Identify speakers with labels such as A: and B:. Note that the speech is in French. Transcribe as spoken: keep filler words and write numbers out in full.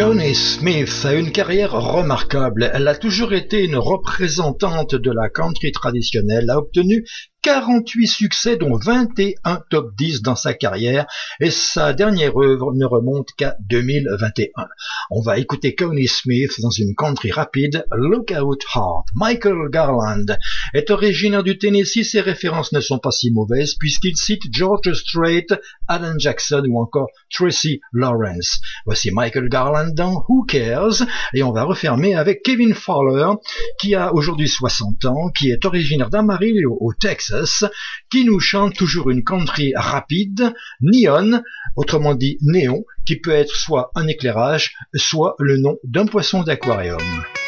A: Connie Smith a une carrière remarquable. Elle a toujours été une représentante de la country traditionnelle, a obtenu quarante-huit succès dont vingt et un top dix dans sa carrière et sa dernière œuvre ne remonte qu'à deux mille vingt et un. On va écouter Connie Smith dans une country rapide, Lookout Heart. Michael Garland est originaire du Tennessee, ses références ne sont pas si mauvaises puisqu'il cite George Strait, Alan Jackson ou encore Tracy Lawrence. Voici Michael Garland dans Who Cares et on va refermer avec Kevin Fowler qui a aujourd'hui soixante ans, qui est originaire d'Amarillo au Texas, qui nous chante toujours une country rapide, neon, autrement dit néon, qui peut être soit un éclairage, soit le nom d'un poisson d'aquarium.